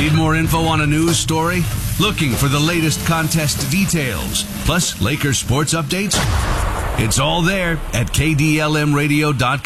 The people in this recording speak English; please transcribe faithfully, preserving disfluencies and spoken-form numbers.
Need more info on a news story? Looking for the latest contest details, plus Lakers sports updates? It's all there at K D L M radio dot com.